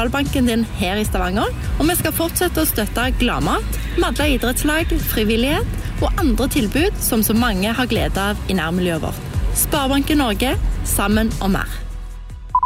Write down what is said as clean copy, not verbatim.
lokalbanken din her i Stavanger, og vi skal fortsette å støtte Gladmat, Madla idrettslag, frivillighet og andre tilbud som så mange har glede av i nærmiljøet vårt. Sparebanken Norge, sammen om mer.